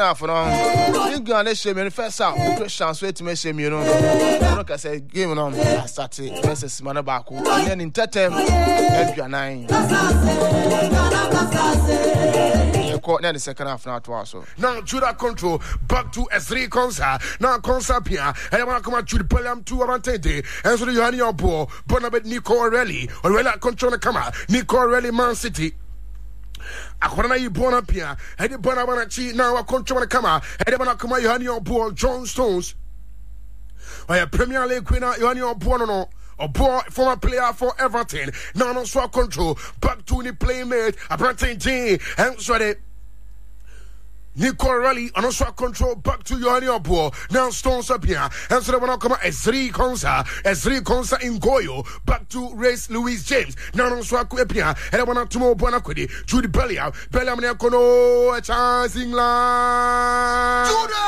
for now. You go and shame me first out. Christian sweet to me shame you know. Look I say game on. I started versus Manabaku. And then in Tetem, Edgar 9. You caught the second half now to also. Now Judah control back to S3 Konsa. Now Konsa Pia. And I'm come to the Pelham 2 Avantente. And so the Yohani Obo, Bonabet Nico Orelli. Orella control the camera. Nico Orelli Man City. Akwana yi bona pia hede bona bana chi na wa control kama hede bana kuma Yohani Obo John Stones oya Premier League winner Yohani Obo no Obo former player for Everton now no so control back to the playmate Abrante G and so the Nico Rally and also control back to Yohani Obo now Stones up here and so they want to come S3 Konsa in Goyo back to race Louis James now also up here and I want to move Bonaquidi Judy Bellingham Nekono a chance England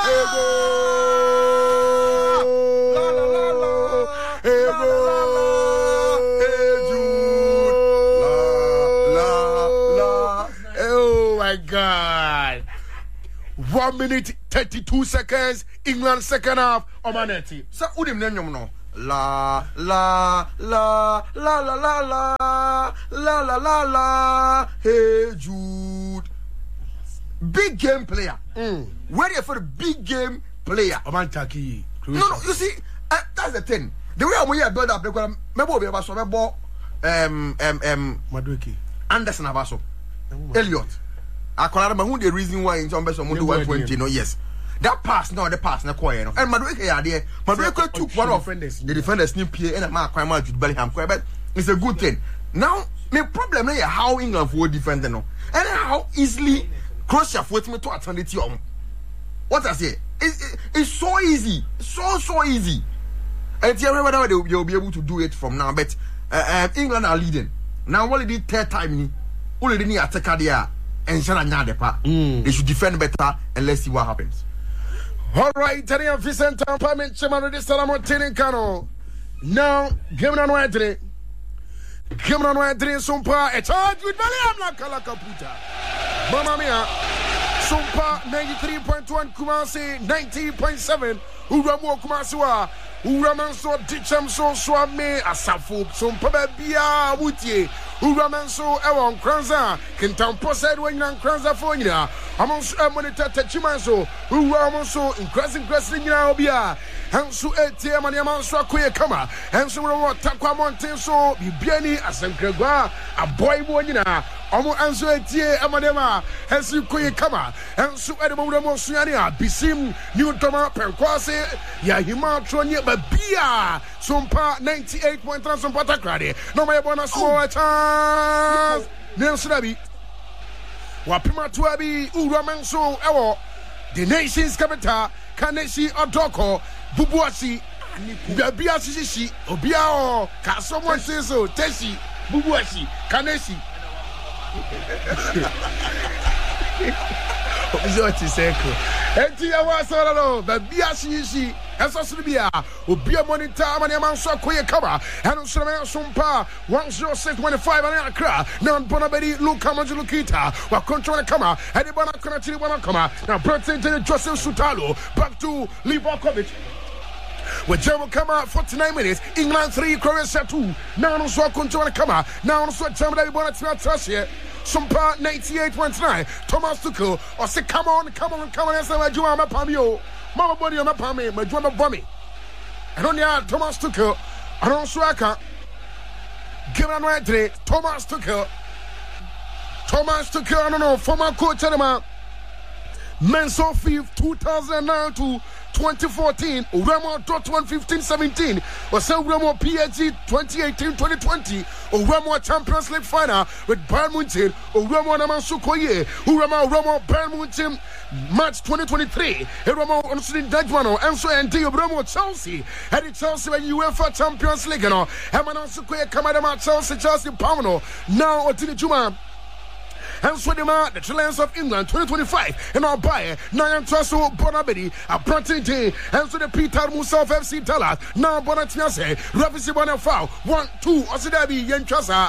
oh my God. 1 minute 32 seconds. England second half. Omaneti. So udim nenyom no. La la la la la la la la la la la. Hey Jude. Big game player. Ready for the big game player. Omantaki. No, you see, that's the thing. The way I'm here build up, because maybe we have some Madueke. Anderson Abaso. Elliot. I call out the reason why in some best of 120, no, yes. That pass, no, the pass, no, quiet. And Madueke, there. Madueke took one of the defenders, new PA, and a mark, I might Bellingham, but it's a good thing. Now, my problem is how England will defend, no, and how easily Croatia for me to attend it. What I say? It's so easy, so easy. And whether they'll be able to do it from now, but England are leading. Now, what did third time? Only the attacker there. And they should defend better and let's see what happens. All right, Tanya Vicente Payment Chairman of the Salamo Kano. Now, give me on Wednesday. Give me on Wednesday, Sumpa, a charge with Bellingham Kalakaputa. Mamma mia, Sumpa 93.1 Kumasi 90.7. Uramo Kumasua. Uramanso Dichamso Swame Asafu Sumpa Bia Wutie. Uramanso Ewon Kranza Kintampo said when you Kranza for you. Amongst Monitor Tachimanso, Uramanso increasing Obia. Hansu ATM and Yamanso Quay Kama. Hansu Takwa Montenso, Bibiani, Asankregua, a boy Bonina. Omo Anso ATM Amadema, Hansu Quay Kama. Hansu Edamon Suania, Bisim, New Toma, Perquase, Yahima Tronia, Bia, Sumpa 98.3 Sumpa Takrade. No, my bonus small chance. Nelson Abbey. Wapima Tuabi, Uramanso, Ewo, the nation's capital, Kaneshi Odoko, Bubuasi, Bia Shishi, Obiao, can someone say so? Teshi, Bubuasi, Kaneshi. Etia was all but Bia Shishi, as a Subia, Obia Monitor, Maniaman Sokoya cover, and Sumpa, 10625 and Accra, now Bonabedi, Luka Majulukita, while control the camera, and the Bonacona Wanakama, now President Joseph Sutalo, back to Livakovic. With German camera 49 minutes, England 3, Croatia 2. Now also control the camera. Now also Germany Bonnet here. Sumpa 98.9. Thomas Tuchel or say come on, and say Majuma Pamio. Mama body on my Pami, Majuma Bommy. And on the Thomas Tuchel, and also Aka. Give an right Thomas Tuchel, I don't know, former coach Anima. Menso 5th 2009 to 2014, Uramo Dortmund 15-17, Uramo PSG 2018-2020, Uramo Champions League final with Bayern Munich, Uramo Namansukoye, Uramo Bayern Munich March 2023, Uramo Onsunin Dajmano, Enso and Uramo Chelsea, and Chelsea when UEFA Champions League, Emanasukoye Kamadama Chelsea Pamano, now Otini Juma. And Swedema, the Challenge of England 2025, and our buyer, Nayan Trasso, Bonabedi, a Pranting Day, and so the Peter Musa of FC Dallas, now Bonatiase, Ravisi Bonafau, 1-2, Osidabi, Yentrasa,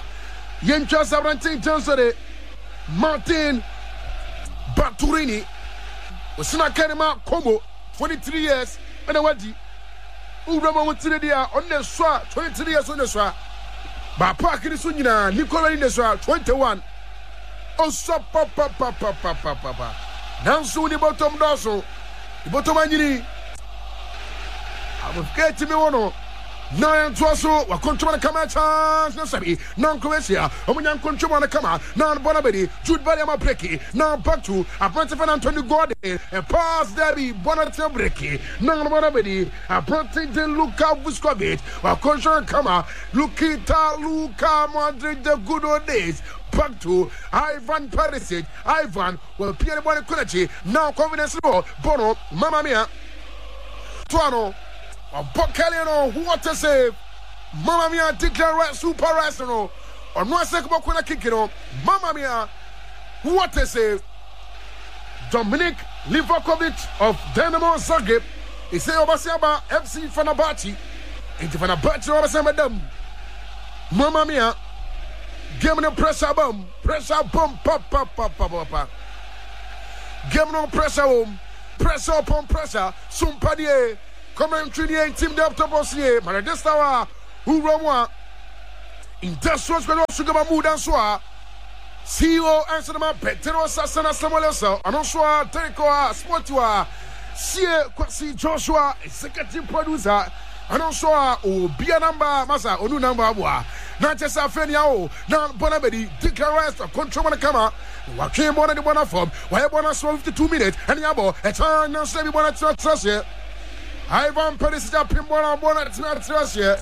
Ranting Johnson, Martin Baturini, Osina Kenema Combo, 23 years, and a wadi. Urama Wutidia on the Swa, 23 years on the Swa. But Park in the Sunina, Nicola in the Swa, 21. Oh, so papa. Now soon the bottom dorsal. The bottom angini. I will get to me one. Now and Twasso, a control the camera chance, no sabi, non Croatia, a young control on the camera, now Bonabedi, Jude Baliama Brecky, now back to a Prantifan Antonio Gordon, and pass Debbie Bonatel Brecky, now Bonabedi, a Prantifan Luka Vuskovic, a control camera, Luka Madrid, the good old days. Back to Ivan Perisic. Ivan will appear in Kunachi. Now confidence low. Bono, Mamma Mia. Tuano. Bocaliano, what a save. Mamma Mia, declare super rational. Or no second Bokuna Kikino. Mamma Mia, what a save. Dominik Livakovic of Dynamo Zagreb. He say Obasiaba FC Fenerbahce. Into Fenerbahce Obasiaba. Mamma Mia. Give me no pressure bomb, papa. Give me no pressure upon pressure. Somebody come and treat the team up to Bosnia. Maradestawa, who Roma, industrials going to sugar mood and soa. CEO answer them up, Petero Sassana Samuelso, Anoswa, Terekoa, Sportua, Sie Kwasi Joshua, executive producer. Anoswa, Bia number, Masa, Onu number, not just a friend, now Bonabedi, declare a control on the camera. What came on the one form? Why bonus 52 minutes? And Yabo, a turn, no savvy one at trust here. Ivan Perisic, Pimbona, one at trust here.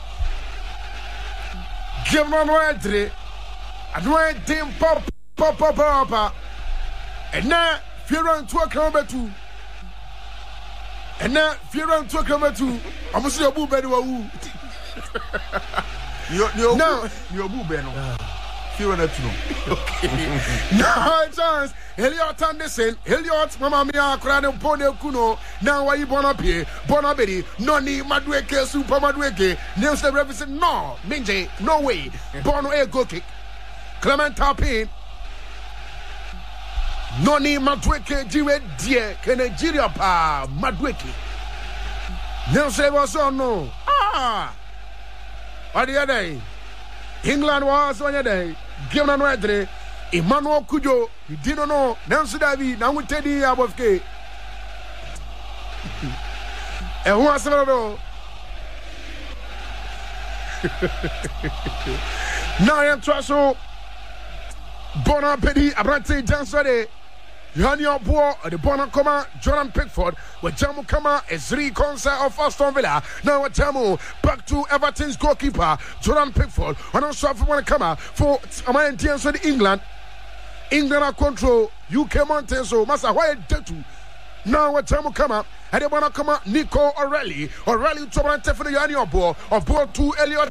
Give me one entry. And one team pop. And now, fear on 2 kilometers 2. And now, fear on 2 kilometers 2. I'm going to see a boo better. You're boo better. Fear on that 2. No chance. Elliot Anderson, Elliot, Mamma Mia, Crane Pone Kuno. Now, why you born up here? Bonabedi, Noni, Madweke, Super Madweke. Nails the represent. No, Minje, no way. Bono a go kick. Clement Tapin. Noni Madweke, Jiwe, dear, can Nigeria pa Madweke. Nails was on no. What the other day? England was on your day. Give them no day. Emmanuel Kujo, you didn't know. Nancy Davi, now we tell you about K. And who has another? Now I am Trasso. Bon appetit, Abrante Jansade. Yohani Obuo, the Bonacoma, Jordan Pickford, with Jamu Kama, Ezri Konsa of Aston Villa. Now Jamu back to Everton's goalkeeper, Jordan Pickford. And also for Bonacoma for American teams with England. England are control, UK Mountains, so Massa, why did you? Now Jamu Kama, and the Bonacoma, Nico O'Reilly to Abrante for the Yohani Obuo to Elliot.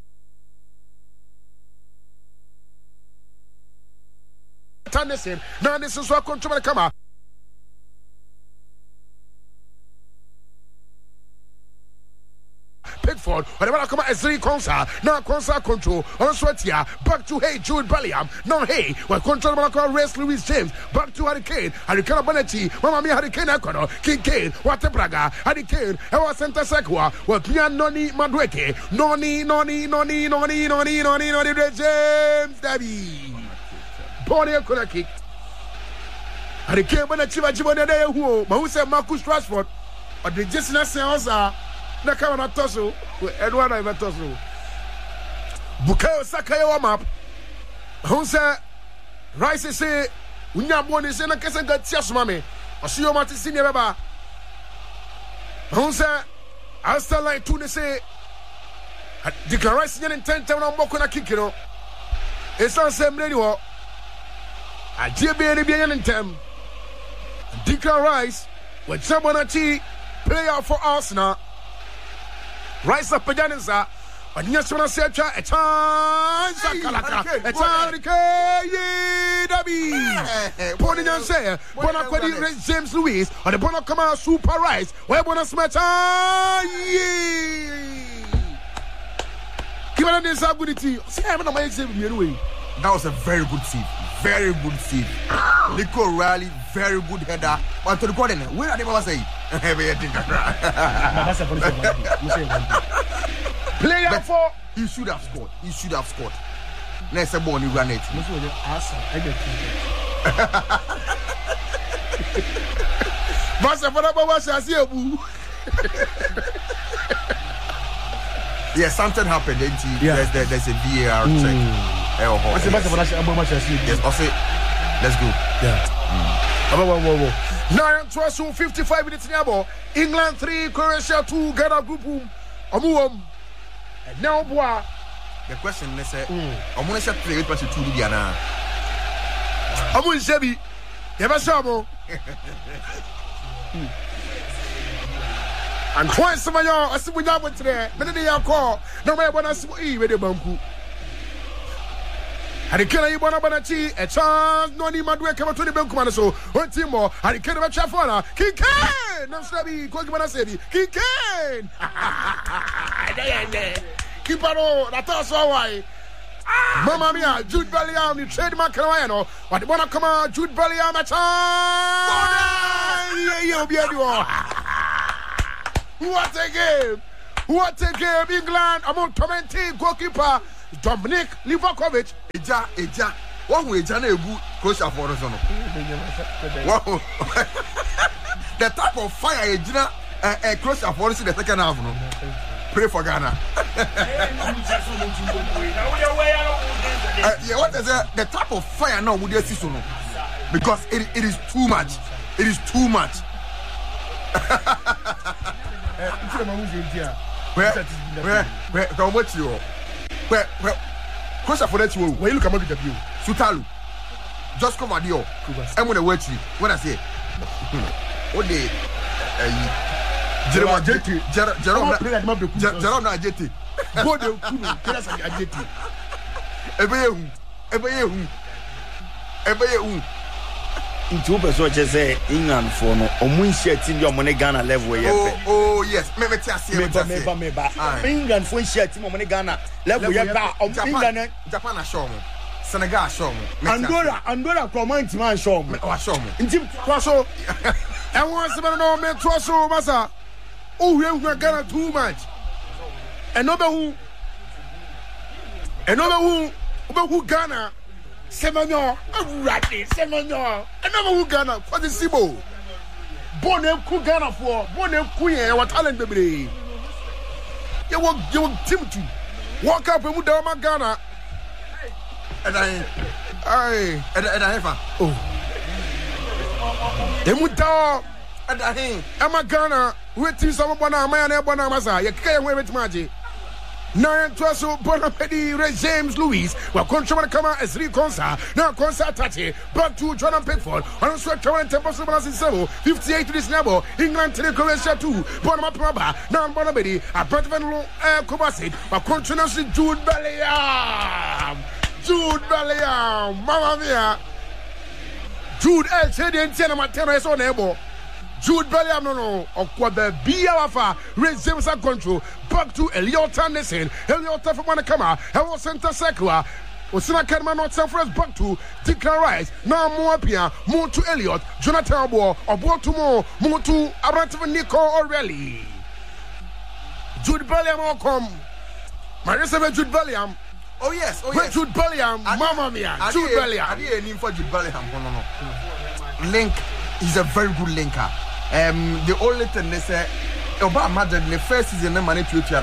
Anderson. Now this is what control the camera. Pickford, whatever come as 3 Consa. Now Consa control on Sweatia. Back to Jude Bellingham. Now when control the race Louis James. Back to Hurricane. Hurricane Bonetti. Mamma Mia Hurricane Econo. Kincaid. Watebraga. Hurricane. Ewa Santa Sequa. With Pian Noni Madweke. Noni. James Debbie. Bonnie could kick. And the came when a Chiva day who said Marcus Rashford or the Jessica Seosa. The camera tosso, Edward Ivan Tosso. Bukayo Sakayo map. Who said Rice say, Unyabon is in a case and got Tias Mammy. Or see your Martin Senior Baba. Who said, I'll still like to say, declaration in 10 town on Bokuna Kikino. It's not the same anymore. I did be any being in them. Declan Rice with Jabonachi player for Arsenal. Rice up again, sir. But yes, when I say a chance, Pony and say, Bonaquadi James Lewis, or the Bonacoma Super Rice, where Bonasmata, give it a disability. See, I'm not my exam. That was a very good save. very good save. Nico Riley, very good header. But to the corner, where are they going to say? Player for. He should have scored. He should have scored. Next ball, you run it. Yeah, something happened. Yeah. There's a VAR check. Yes, I'll say, let's go. Yeah. Now, 55 minutes now. England 3, Croatia 2, Ghana group. And now, boy. The question is, I'm going to play with what you do, Diana. I'm going to say, you ever saw me? And twice of my yard, I see we got today. Many day I call. No matter what I see, with the bamboo. And the killer you want to a chance, no need my way come to the bank commander. So, one team more, and the killer of Chafana, Kincaid, no shabby, quick when I said it, Kincaid. Keep on, that's also why. Mamma mia, Jude Bellingham, the trademark Carolina. What the one come on, Jude Bellingham, a chance. You'll be anyone. What a game! What a game! England among tormenting goalkeeper Dominic Livakovic. Eja. What we Eja na egu Croatia for us no. Wow. The type of fire Eja Croatia for us in the second half no. Pray for Ghana. Yeah, what is the type of fire now would you see so no? Because it is too much. It is too much. Where, what you? Where, Croatia for that you. Where you look at the view? Sutalu, just come out here. I'm gonna wait you. What I say? What day? Jerome na JT. Go de Kuno. Kira sa JT. Ebe ye into person just say England for no omunshare team your money Ghana level oh yes me England for share team money Ghana level England Japan show me Senegal show me Angola comment man show me show me nti kwaso e won se no me twaso masa o hwe Ghana too much eno be hu Ghana Semenyo, Rati, Semenyo, another who Ghana for the Sibo. Bonne Ku Ghana for Bonne Kuye, what talent baby. You walk team to walk up and down my Ghana. And I have oh. Emuta and I am a Ghana waiting someone on my Abana Masa, you can't wait with magic. Now, Twaso Bonapedi, James Lewis, while Contra Kama as 3 concert, now concert Tati, back to Jordan Pickford, and also Toronto Temple Balance in 58 to this level, England to the Croatia 2, Bonapaba, now Bonapedi, a Bertvan Kovacic, while Contra Jude Bellingham, Mamma Mia, Jude El Chedi and Tiana Matera is on able. Jude Bellingham no Okwabe Biawafa raise James control back to Elliot Anderson. Elliot from Wanakama, Hello Center Sekwa. Osina Kerman not first back to Declan Rice. Now more Pia, more to Elliot, Jonathan Abo, or to more to Abraham Nico O'Reilly. Jude Bellingham will come. Marissa Jude Bellingham. Oh yes, Jude Bellingham, Mamma Mia, Jude Bellingham. I didn't name for Jude Bellingham. No. Link, he's a very good linker. The only thing they say about Madrid, the first season, the money to you,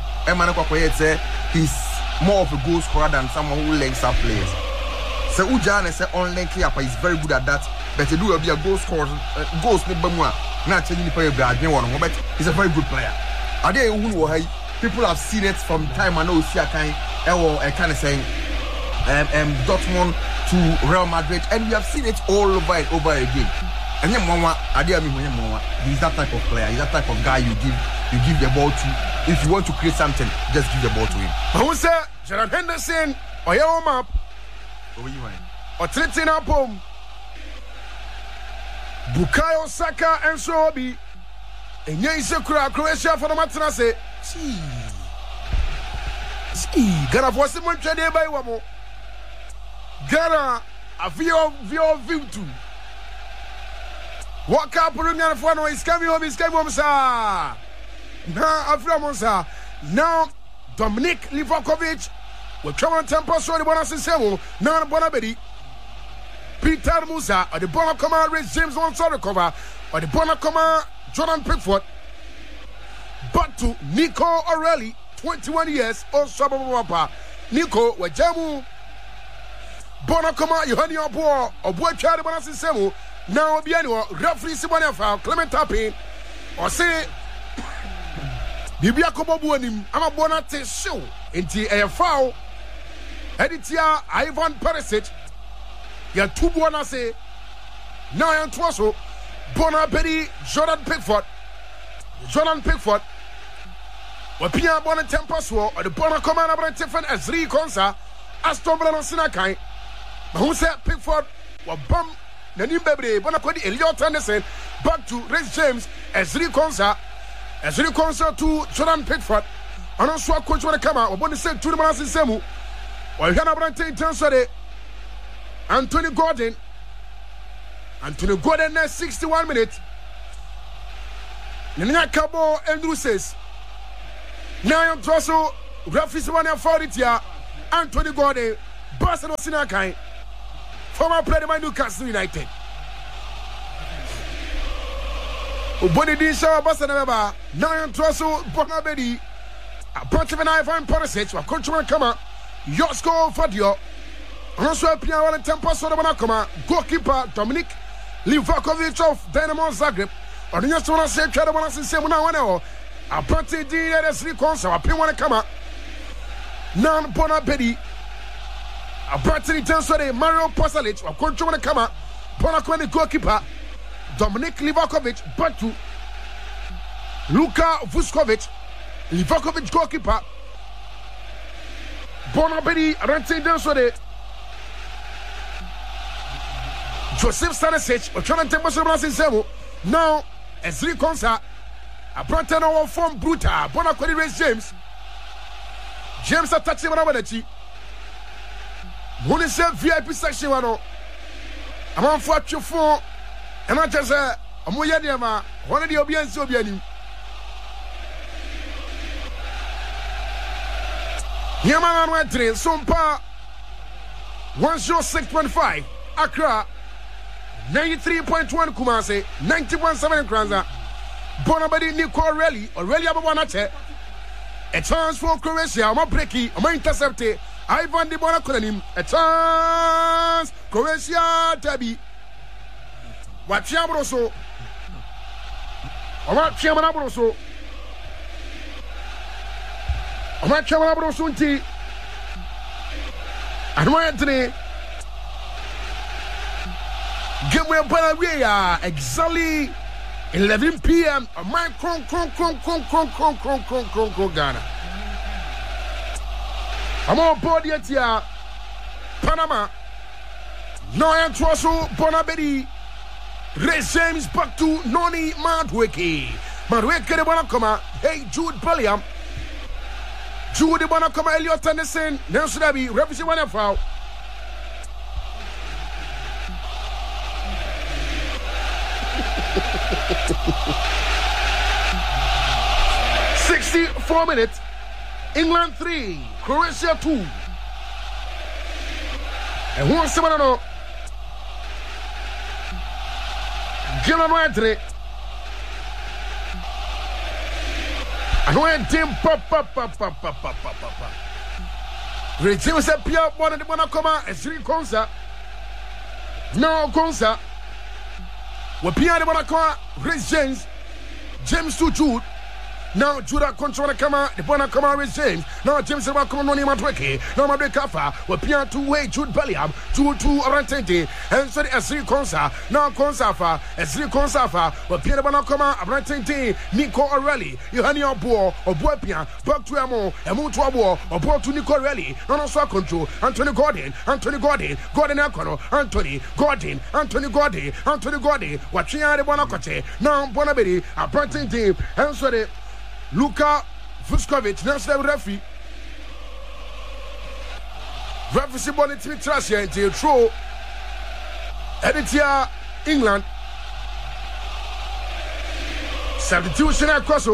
he's more of a goal scorer than someone who links up players. So Ujana say unlikely, but he's very good at that. But to do a goal scorer, goals not changing the player, but he's a very good player. Are they people have seen it from time I know Siakai, kind of saying Dortmund to Real Madrid, and we have seen it all over and over again. And he's that type of player. He's that type of guy you give the ball to. If you want to create something, just give the ball to him. Who's that? Gerard Henderson, or your map, or Tritin Apom, Bukayo Saka and Sobi, and Yesakura Croatia for the Matanase. Ghana for someone trade by Wamo. Ghana Avio Vintu. Walk up Peruvian for no is coming home, sir. Now Aframonsa. Now Dominic Livakovic will come on tempo so the bonus in Semo. Now Bonabedi. Peter Musa or the Bonacoma Rich James on the cover or the Bonacoma Jordan Pickford. But to Nico O'Reilly, 21 years, old Sababa. Nico, Wajamu Bonacoma, Yohani Obo, or Boachari Bonas in Semo. Now, Biano, referee Simone foul, Clement Tapping, or say, Bibia Kobobuanim, I'm a Bonate show, into a foul, Editia Ivan Perisic, you're two Bonase, now I'm Twasso, Bonapedi, Jordan Pickford, Wapia Bonatempo, or the Bonacoma about Tiffany as 3 Consa, Aston Villa Sinakai, who said Pickford, or Bum. Nani Bebre, Bonacodi, Elliot Anderson, back to Reece James, Ezri Konsa to Jordan Pickford. And also, coach want to come out, or say to the Manas in Semu, or Hannah Brante in Tansade, Anthony Gordon, next 61 minutes. Nina Cabo Andrew says, now I'm Trosso, referee one and 40 here, Anthony Gordon, Barcelona Sinakai. Former player by Newcastle United. Uboni Disha Basanaba, Nayan Trosso, Bonabedi, a bunch of an Ivan Perisic, a countryman come out, Yosko Fadio, and also a Piano and Tempo Sodamanakoma, goalkeeper Dominic Livakovic of Dynamo Zagreb, or the next one I said, Chadamas in Semuna 1 hour, a party D at S3 concert, a Piano come out, Nan Bonabedi. A Bratini Tansore, Mario Pasalic, or Control Kama, Bonaconi goalkeeper, Dominic Livakovic, Batu, Luka Vuskovic, Livakovic goalkeeper, Bonabedi, Rantin Tansore, Joseph Stanisic, or Jonathan Temposabras in Semo, now, as 3 Consa, a Bratano form Bruta, Bonaconi Reece James attaching Rabanechi. When is a VIP section, I'm on for your phone, and I just say, I'm with Yadiama, one of the Obians Obiani. Yaman went train, Sumpa 106.5, Accra 93.1, Kumase 91.7 Kranza, Bonabadi Nico O'Reilly Ababanache, a chance for Croatia, I'm a breaky, I'm intercepted. Ivan de Bonaconim, a chance, Croatia, Tabby. What Chiamroso? What Chiamanabroso? What Chiamanabrosunti? And when today, game where Balawea, exactly 11 p.m. A my Ghana. I'm on board yet here. Panama. No I am Trosso Bonabedi. Reece James back to Noni Madweke. Madweke de Bonacoma. Hey Jude Bellingham. Jude de Bonacoma Elliot Anderson. Nelson Abbey. Referee one foul. $64 minutes. England 3, Croatia 2. And who wants to know? Gillan White. And when Tim Papa. Regime said Pia one of the Bonacoma and 3 Consa. No Consa. What Pia the Bonacoma, Reece James to Jude. Now Judah control the camera, the Bonacoma Reece James. Now James Bonacoma Noni Matweke. Now Mabekafa. What Pia 2-way Jude Bellingham. 2-2 Arantente. And so the S3 Consa. Now Consafa. S3 Consafa. What Pia the Bonacoma Arantente. Nico O'Reilly. Yohani Obo. Obo Pia. Back to Amo. Amo to Abo. Obo to Nico O'Reilly. No no so control. Anthony Gordon. Gordon Akono. Anthony Gordon. What Pia the Bonacote. Now Bonabedi. Arantente. And so the Luka Vuskovic, next level referee. Referee Bonnie Trash here until throw Editia England. Substitution across.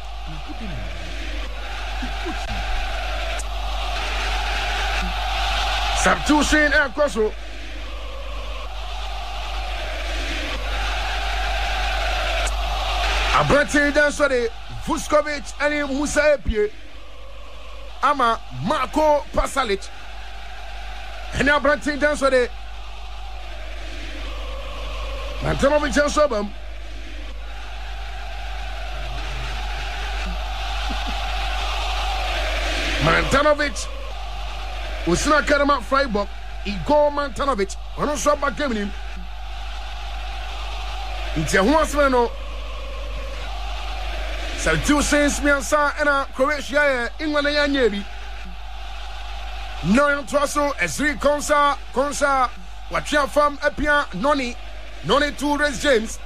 Substitution across. Abrante Dansore, Vuskovic and Musa Epie. Ama Marco Pasalic. And Abrante Dansore. Mantanovic and Sobam. Mantanovic. Usna Karama Freiburg. Igor Mantanovic. I don't swap back him. It's a one. So two saints me and Croatia, England and Navy. No Trosso, Esri Consa, Wachia from Epia, Noni to Race James.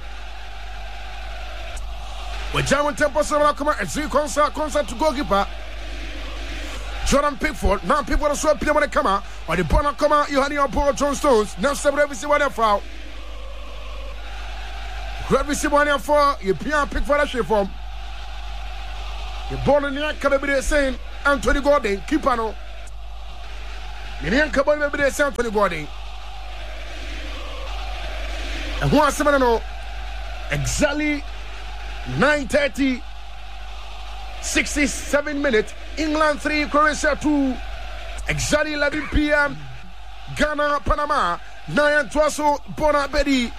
With German Temple Sarakama, Esri Consa to goalkeeper. Jordan Pickford, now people are so appear when they come out, or the Bonner come out, you honey or Paul John Stones, now several every single one for. Every single one for, you Pickford as from. The ball in the neck can be saying Anthony Gordon, keeper no. The neck can be saying Anthony Gordon. And who has someone know exactly 9:30, 67 minutes, England 3, Croatia 2, exactly 11 p.m. Ghana, Panama, 9 Twaso, Bona Bedi.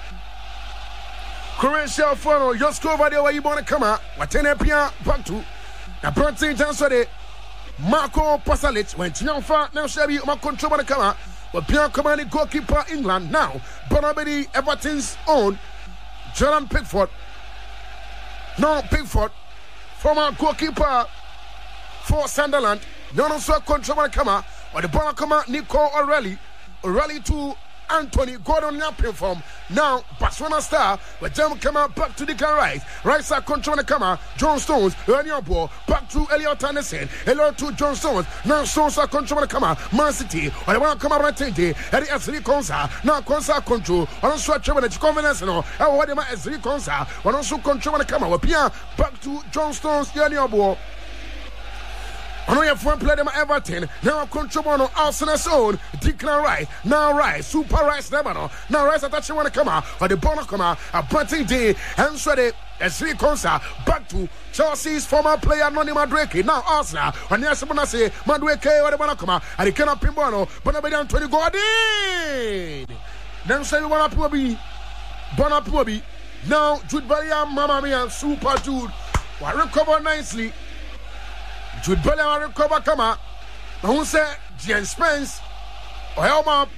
Croatia for just over there where you want to come out. What 10 p.m. back to the Bronte Jansore, Marco Pasalic, when Tianfa, now Shabby, Marco Trouble come out. But Pierre Commanding goalkeeper England now. Bonabedi, Everton's own Jordan Pickford. No Pickford, former goalkeeper for Sunderland. No, no, so control come out. But the ball come out, Nico O'Reilly to Anthony Gordon Yapping from now Barcelona star, but them come out back to the right side control the camera. John Stones, earlier ball back to Elliot Anderson, Elliot to John Stones. Now Stones are control the camera. Man City, or they want to come out right today. Eddie Asri Konsa, now Konsa control. I don't switch over the confidence. No, I want them Asri Konsa. I don't control the camera. We back to John Stones, earlier ball. I know you have one player, Everton. Now control on Arsenal's own. Declan Rice. Now Rice. Super Rice. Now Rice attaching want to come out. Or the ball come out. A Brenton Day. And so the Sri Konsa back to Chelsea's former player, Noni Madueke. Now Arsenal. And yes, I'm going to say Madueke or the ball come out. And he cannot Pimbono. But now down 20 Gordon. Then say you want to be Bonapubi. Now Jude Bellingham, Mamma Mia, Super Jude. Well, recover nicely. Jude Bellingham recover come out. Who say Jens Spence or Elma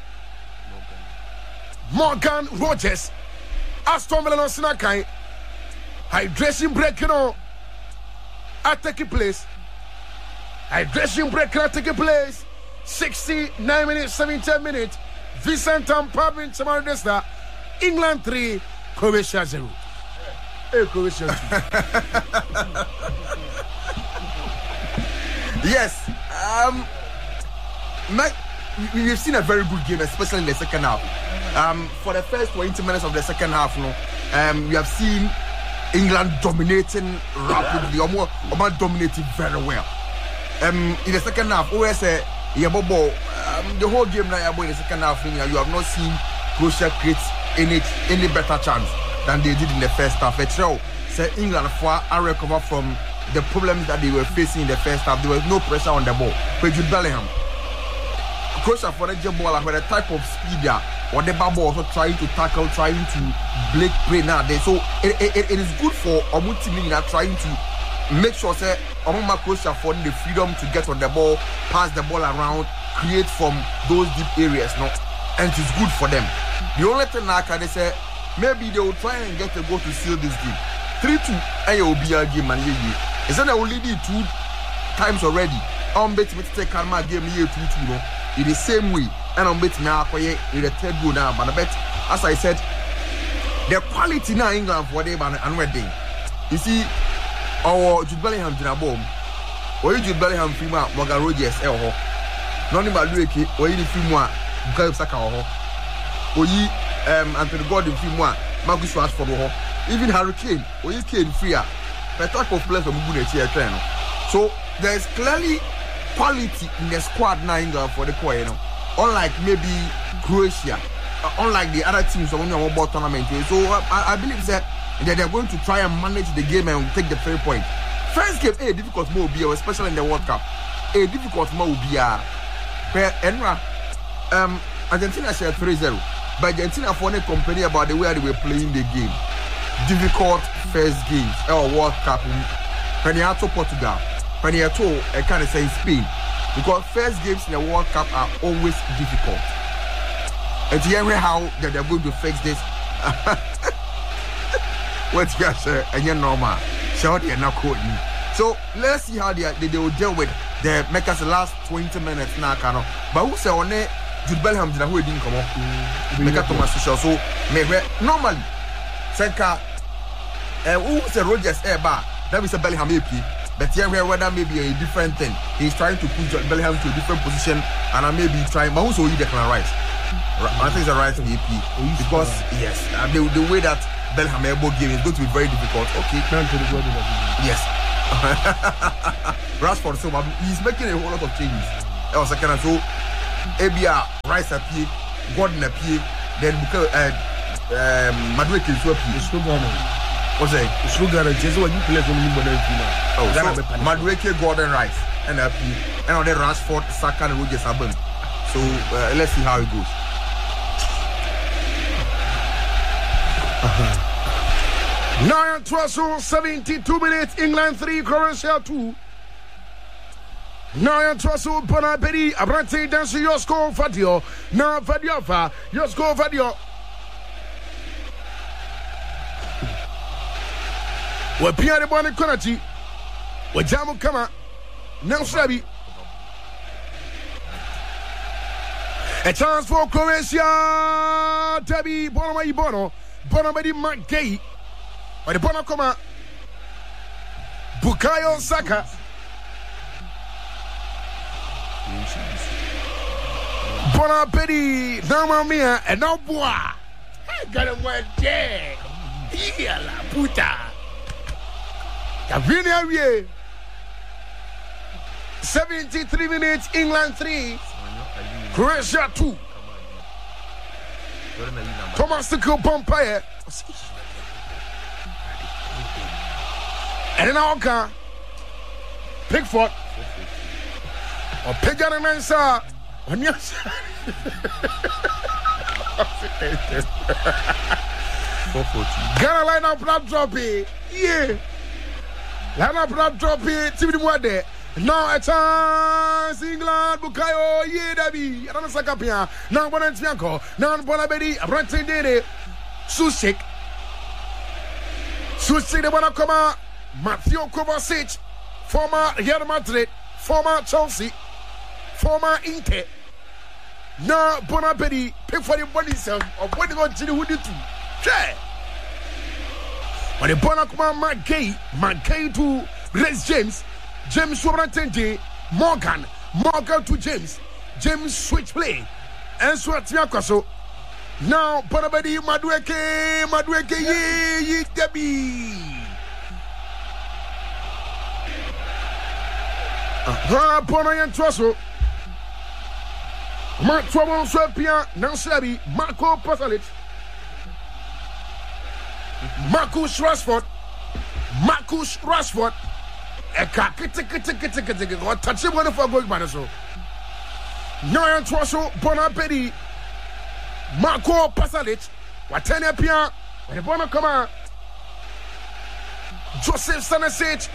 Morgan Rogers Aston Villa no Sinakai hydration break at taking place. Hydration break at taking place. 69 minutes, 17 minutes. Vincent Tampabin Chamarudesta. England 3, Croatia 0. Hey, Croatia 2. Yes, we've seen a very good game, especially in the second half. For the first 20 minutes of the second half, we have seen England dominating rapidly, or dominating very well. In the second half, the whole game now in the second half, you have not seen Croatia create any better chance than they did in the first half. Say England are recover from the problems that they were facing in the first half. There was no pressure on the ball. But Jude Bellingham, Croatia for the ball, with the type of speed there, or the ball also trying to tackle, trying to break play now. So it is good for Omutimina trying to make sure that Croatia for the freedom to get on the ball, pass the ball around, create from those deep areas, and it is good for them. The only thing I can say, maybe they will try and get a goal to seal this game. 3-2, and you will be a game, and it's not only 2 times already. I'm betting to take Kalmar game here 2-2 in the same way, and I'm betting now for you in the third goal now. But I bet, as I said, the quality now in England for them and wedding. You see, our Jude Bellingham in a bomb, or Jude Bellingham film Morgan Rogers, Noni Madueke, or any film Bukayo Saka. oyi Anthony Gordon fi mu a Marcus Rashford ho even Harry Kane oyi Kane free a the type of players of Mugu nechi e no. So there's clearly quality in the squad now England for the core, you know. Unlike maybe Croatia, unlike the other teams who only one ball tournament. So I believe that they're going to try and manage the game and take the 3 point. First game, difficult more will be, especially in the World Cup. Difficult more will be Argentina shared 3-0, but Argentina for complaining about the way they were playing the game. Difficult first games or World Cup when you to Portugal, when you to I can't say Spain, because first games in the World Cup are always difficult. And hear how they're going to fix this. What you say? And you're normal. Shout you're not quoting. So let's see how they will deal with the makers the last 20 minutes now. But who say on it? Jude Bellingham did who didn't come up. Make a Thomas Tuchel. So normally, Senka, who say Rogers bar? That is a Bellingham AP. But here whether maybe a different thing. He's trying to put Bellingham to a different position, and I may be trying. But also he Declan Rice. I think it's a right AP because yes, the way that Bellingham elbow game is going to be very difficult. Okay. Yes. Rashford, so he's making a whole lot of changes. That was second and so Abia Rice appear, Gordon appear, then Madueke is appear. What's that? Sugar and Jesus, what you play from Madueke, Gordon Rice, and appear, and then Rashford, Saka, and Rogers Abel. So let's see how it goes. Now it was 72 minutes, England 3, Croatia 2. Now it was Bonabedi, Abrante Dancy, your score Fadio. Now Fadiofa, your score Fadio. We're Pierre de Bonaconati, we're Jamu Kama, now Sabi. A chance for Croatia, Debbie Bonamai Bono, Bonamedi Margay. But the Bonacoma Bukayo Saka Bonapedi Namamia and no boy. I got him one day. Here la puta. Cavinia 73 minutes, England 3, Croatia 2. Thomas Tuchel Pompey. And then I'll come Pickford or Pigeon and Answer on your side. Gonna line up not drop it. Yeah. Line up not drop it. See what there. Now a chance England Bukayo yeah Dabi. I don't know Sakapia. Now Bonantianco. Now Bonabedi. Abrante Dede. Susik the Bonacoma. Matthew Kovacic, former Real Madrid, former Chelsea, former Inter. Now Bonapedi, pick for the body self of what they got to do with it too. Yeah. But the Bonacoma Margay to Reece James Sobrantende, Morgan to James switch play, and so at Tiakoso. Now Bonapedi Madueke, ye Debbie. Bonayan Trosso Mark Trouble Swapia Nansabi Marco Pasalic Marcus Rashford Eka what touch him for going manaso Noyan Trosso Bonapedi Marco Pasalic Watania Pia when the Bona come Joseph Sanasic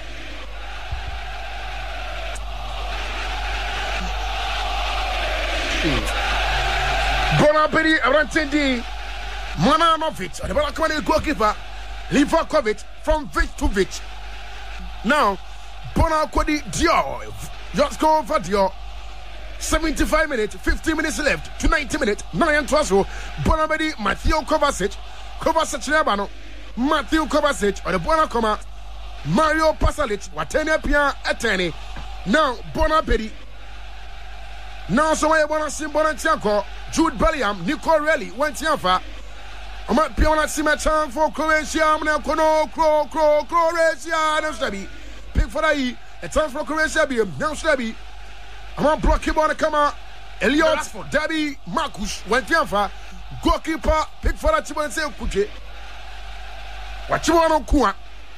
Bonapedi Arantendi Mananovic, the Balakani goalkeeper, Livakovic from Vic to Vic. Now, Bonapedi Dior, just go for Dior. 75 minutes, 50 minutes left to 90 minutes. Nyan Twaso, Bonapedi, Matthew Kovacic, Labano, Matthew Kovacic, or the Bonacoma, Mario Pasalic, Watenia Pia Atene. Now, Bonapedi. Now, so I want to see Bonantianco. Jude Bellingham, Nico Relly, went here for. I'm at Piona Simachan for Croatia. I'm going to Croatia. Now, Stabby. Pick for the a time for Croatia. Now, Stabby. I'm going to block him on the camera. Elliot, Debbie, Marcus, went here for goalkeeper. Pick for the team and say, Kuche. What you want on Kua?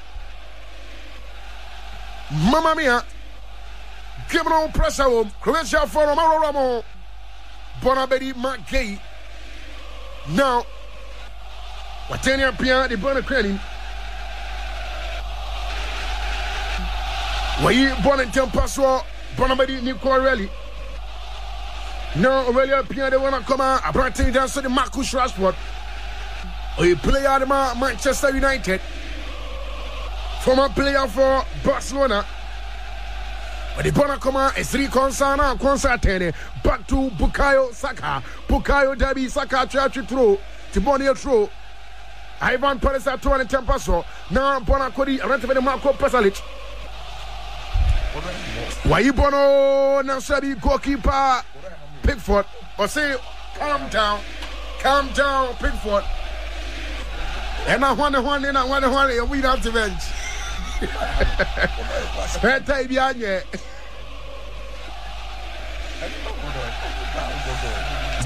Mamma mia. Give no pressure home. Croatia for Romero Ramo. Bonabedi McGay. Now, Watania Pia, the Bonner Cranny. Why you Bonneton Password, Bonabedi Nico Relly? Now, Aurelia Pia, they want to come out. I brought him down to the Marcus Rashford. Or you play out of Manchester United. Former player for Barcelona. But the Bonner come out, it's 3 concern, concert back to Bukayo Saka. Bukayo Debbie Saka, Church throw, Tibonio throw. Ivan Perez at 210 passo. Now Bonner Cody, Rented Marco Pasalic. Why you Bono, now Sabi, goalkeeper, Pickford. Or say, calm down, Pickford. And I want to we don't have to bench. Spare time behind you.